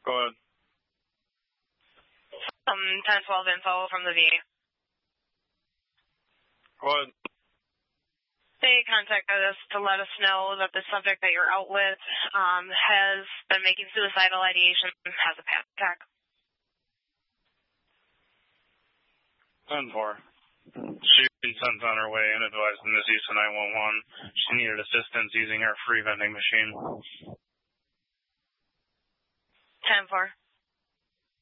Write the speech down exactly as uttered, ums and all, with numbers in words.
Go ahead. Um, ten twelve info from the V A. Go ahead. They contacted us to let us know that the subject that you're out with um, has been making suicidal ideation and has a panic attack. ten four. She's been sent on her way and advised in this use of nine one one. She needed assistance using her free vending machine. ten four.